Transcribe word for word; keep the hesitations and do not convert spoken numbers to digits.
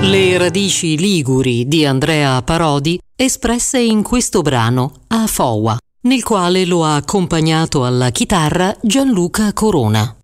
Le radici liguri di Andrea Parodi espresse in questo brano A Foa, nel quale lo ha accompagnato alla chitarra Gianluca Corona.